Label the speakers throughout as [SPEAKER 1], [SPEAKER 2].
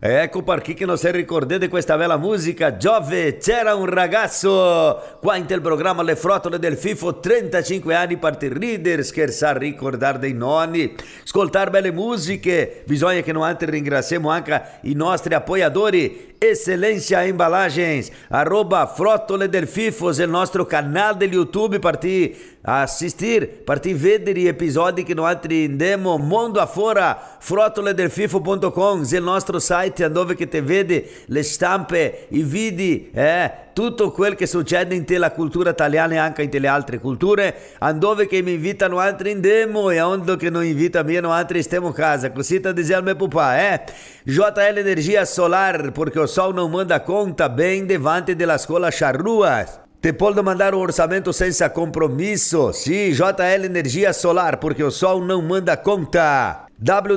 [SPEAKER 1] Ecco perché non si ricordate di questa bella musica. Giove, c'era un ragazzo. Qua in tel programma Le Frottole del Fifo, 35 anni per ridere, scherzare, ricordare dei nonni, ascoltare belle musiche. Bisogna che noi ringraziamo anche i nostri appoggiatori. Excelência Embalagens, @Frottole del Fifo, il nostro canale di YouTube per ti assistere, per ti vedere gli episodi che noi andiamo mondo afora, frottoledelfifo.com, il nostro site dove che ti vede le stampe, i video, tutto quel che succede in te la cultura italiana e anche in te le altre culture, dove che mi invitano altri in demo e onde che non invita me no altri stiamo a casa, così ti dice al mio papà, JL Energia Solar, perché o sol não manda conta, bem devante della scuola Charruas. Te pode mandar um orçamento senza compromisso. Sim, JL Energia Solar, porque o sol não manda conta.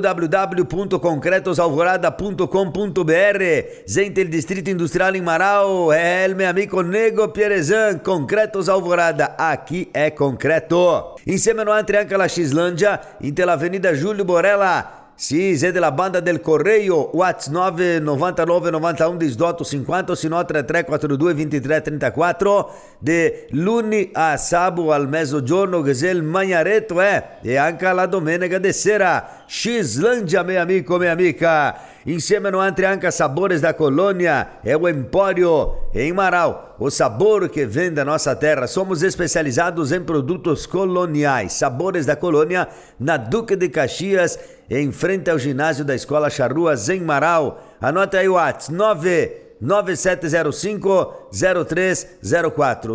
[SPEAKER 1] www.concretosalvorada.com.br. Gente, il Distrito Industrial em Marau, el meu amigo Nego Pierezan, Concretos Alvorada, aqui é concreto. Insieme no entre anche la Xislândia, intela Avenida Júlio Borella. Sì, è della banda del Correio, WhatsApp 999 91 18 50, sino 3342 23 34, de luni a sábado al mezzogiorno, che è il Magnaretto, e anche la domenica de sera. Xislândia, meu amigo, minha amica. Insieme no entre anche Sabores da Colônia, é o Empório em Marau, o sabor que vem da nossa terra. Somos especializados em produtos coloniais. Sabores da Colônia, na Duque de Caxias, em frente ao ginásio da Escola Charruas, em Marau. Anota aí o WhatsApp, 99705-0304,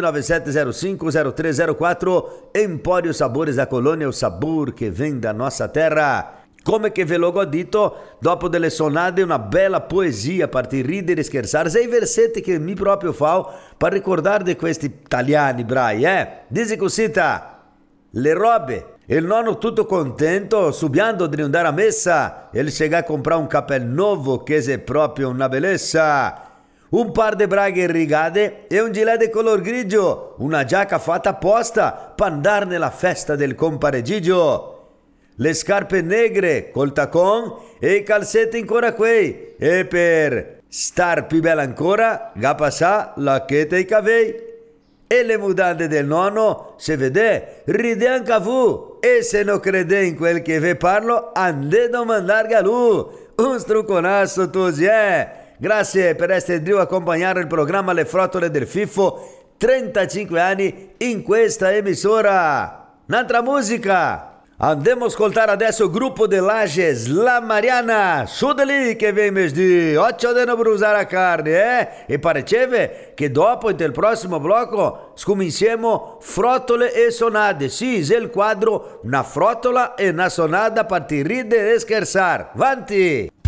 [SPEAKER 1] 99705-0304, Empório Sabores da Colônia, o sabor que vem da nossa terra. Come che ve l'ho godito, dopo delle sonate una bella poesia per ti ridere e scherzare, sei versetti che mi proprio fa per ricordare di questi italiani brai, Dici cosita, le robe, il nonno tutto contento, subiando di andare a messa, ele chega a comprare un cappello nuovo che è proprio una bellezza. Un par de braghe irrigate e un gilet di color grigio, una giacca fatta apposta per andare nella festa del compare Gigio. Le scarpe negre col tacon e i calzetti ancora quei. E per star più bella ancora, ga passà la chete i cavei. E le mutande del nonno, se vede, ride anche a voi. E se non crede in quel che vi parlo, andate a mandare a lui. Un strucconasso così, Grazie per essere giù a accompagnare il programma Le Frottole del Fifo, 35 anni in questa emissora. Un'altra musica. Andiamo a ascoltare adesso il gruppo de Lages, La Mariana, su di lì che vem di 8 di non bruciare la carne, E pareceve che dopo, nel prossimo blocco, scominciamo frottole e sonade. Sì, è il quadro, una frottola e una sonada per ti ridere e scherzare. Avanti!